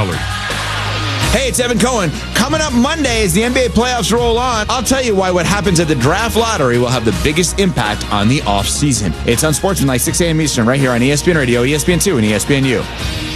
lottery. Hey, it's Evan Cohen. Coming up Monday as the NBA playoffs roll on, I'll tell you why what happens at the draft lottery will have the biggest impact on the offseason. It's Unsportsmanlike, 6 a.m. Eastern, right here on ESPN Radio, ESPN2, and ESPNU.